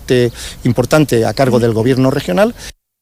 importe importante a cargo del Gobierno regional.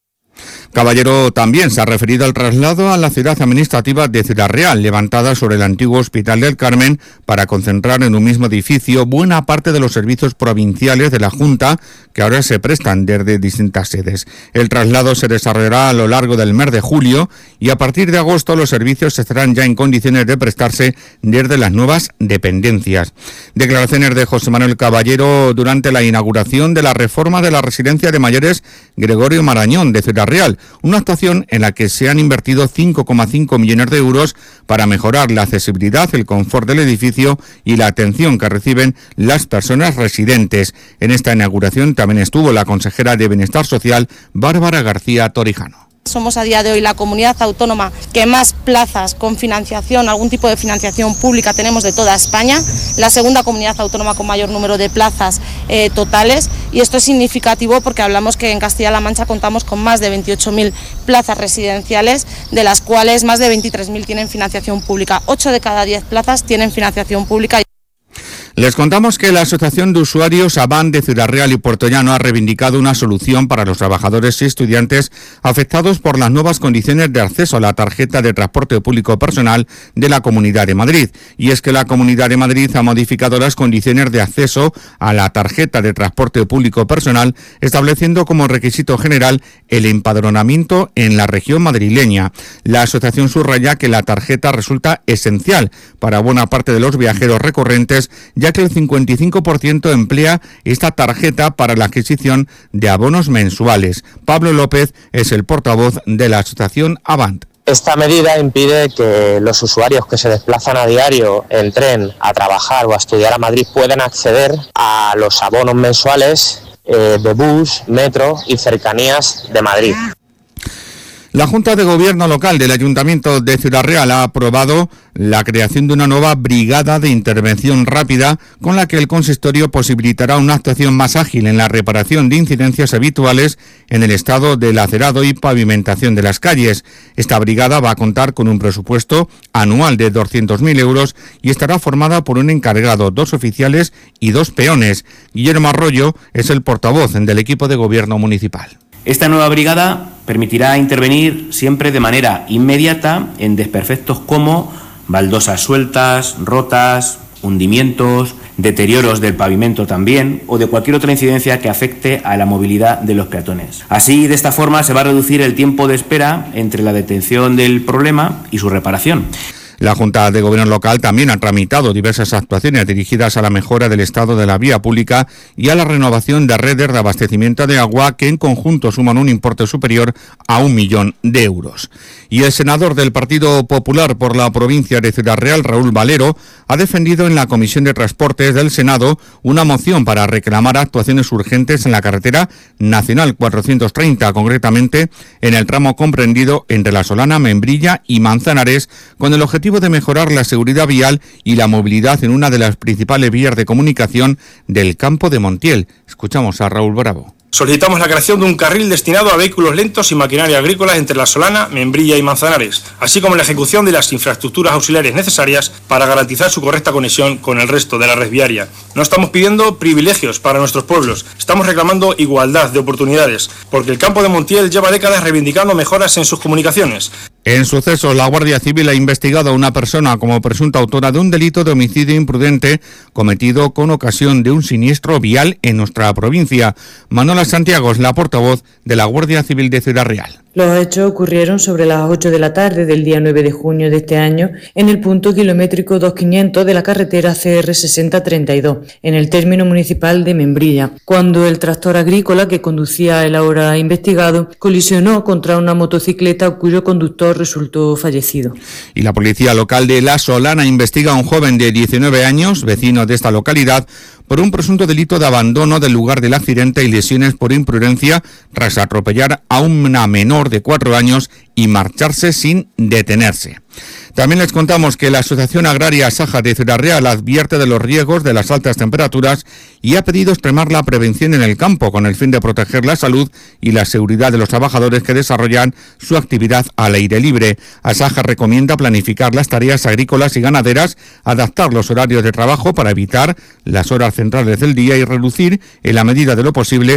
Caballero también se ha referido al traslado a la ciudad administrativa de Ciudad Real, levantada sobre el antiguo Hospital del Carmen, para concentrar en un mismo edificio buena parte de los servicios provinciales de la Junta, que ahora se prestan desde distintas sedes. El traslado se desarrollará a lo largo del mes de julio y a partir de agosto los servicios estarán ya en condiciones de prestarse desde las nuevas dependencias. Declaraciones de José Manuel Caballero durante la inauguración de la reforma de la residencia de mayores Gregorio Marañón de Ciudad Real, una actuación en la que se han invertido 5,5 millones de euros para mejorar la accesibilidad, el confort del edificio y la atención que reciben las personas residentes. En esta inauguración también estuvo la consejera de Bienestar Social, Bárbara García Torijano. Somos a día de hoy la comunidad autónoma que más plazas con financiación, algún tipo de financiación pública tenemos de toda España, la segunda comunidad autónoma con mayor número de plazas totales, y esto es significativo porque hablamos que en Castilla-La Mancha contamos con más de 28.000 plazas residenciales, de las cuales más de 23.000 tienen financiación pública. 8 de cada 10 plazas tienen financiación pública. Les contamos que la Asociación de Usuarios AVAN de Ciudad Real y Puerto Llano ha reivindicado una solución para los trabajadores y estudiantes afectados por las nuevas condiciones de acceso a la tarjeta de transporte público personal de la Comunidad de Madrid. Y es que la Comunidad de Madrid ha modificado las condiciones de acceso a la tarjeta de transporte público personal, estableciendo como requisito general el empadronamiento en la región madrileña. La asociación subraya que la tarjeta resulta esencial para buena parte de los viajeros recurrentes, ya que el 55% emplea esta tarjeta para la adquisición de abonos mensuales. Pablo López es el portavoz de la asociación Avant. Esta medida impide que los usuarios que se desplazan a diario en tren a trabajar o a estudiar a Madrid puedan acceder a los abonos mensuales de bus, metro y cercanías de Madrid. La Junta de Gobierno Local del Ayuntamiento de Ciudad Real ha aprobado la creación de una nueva brigada de intervención rápida con la que el consistorio posibilitará una actuación más ágil en la reparación de incidencias habituales en el estado del acerado y pavimentación de las calles. Esta brigada va a contar con un presupuesto anual de 200.000 euros y estará formada por un encargado, 2 oficiales y 2 peones. Guillermo Arroyo es el portavoz del equipo de gobierno municipal. Esta nueva brigada permitirá intervenir siempre de manera inmediata en desperfectos como baldosas sueltas, rotas, hundimientos, deterioros del pavimento también, o de cualquier otra incidencia que afecte a la movilidad de los peatones. Así, de esta forma, se va a reducir el tiempo de espera entre la detención del problema y su reparación. La Junta de Gobierno Local también ha tramitado diversas actuaciones dirigidas a la mejora del estado de la vía pública y a la renovación de redes de abastecimiento de agua que en conjunto suman un importe superior a 1 millón de euros. Y el senador del Partido Popular por la provincia de Ciudad Real, Raúl Valero, ha defendido en la Comisión de Transportes del Senado una moción para reclamar actuaciones urgentes en la carretera nacional 430, concretamente en el tramo comprendido entre La Solana, Membrilla y Manzanares, con el objetivo de mejorar la seguridad vial y la movilidad en una de las principales vías de comunicación del Campo de Montiel. Escuchamos a Raúl Bravo. Solicitamos la creación de un carril destinado a vehículos lentos y maquinaria agrícola entre La Solana, Membrilla y Manzanares, así como la ejecución de las infraestructuras auxiliares necesarias para garantizar su correcta conexión con el resto de la red viaria. No estamos pidiendo privilegios para nuestros pueblos, estamos reclamando igualdad de oportunidades, porque el Campo de Montiel lleva décadas reivindicando mejoras en sus comunicaciones. En sucesos, la Guardia Civil ha investigado a una persona como presunta autora de un delito de homicidio imprudente cometido con ocasión de un siniestro vial en nuestra provincia. Manuela Santiago es la portavoz de la Guardia Civil de Ciudad Real. Los hechos ocurrieron sobre las 8 de la tarde del día 9 de junio de este año en el punto kilométrico 2500 de la carretera CR 6032, en el término municipal de Membrilla, cuando el tractor agrícola que conducía el ahora investigado colisionó contra una motocicleta cuyo conductor resultó fallecido. Y la policía local de La Solana investiga a un joven de 19 años, vecino de esta localidad, por un presunto delito de abandono del lugar del accidente y lesiones por imprudencia tras atropellar a una menor de 4 años y marcharse sin detenerse. También les contamos que la Asociación Agraria Saja de Ciudad Real advierte de los riesgos de las altas temperaturas y ha pedido extremar la prevención en el campo con el fin de proteger la salud y la seguridad de los trabajadores que desarrollan su actividad al aire libre. Asaja recomienda planificar las tareas agrícolas y ganaderas, adaptar los horarios de trabajo para evitar las horas centrales del día y reducir, en la medida de lo posible,